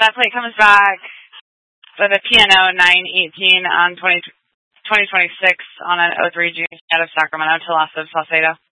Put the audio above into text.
That plate comes back for the PNO 918 on 2026 on an O3 June out of Sacramento to Los Salcedo.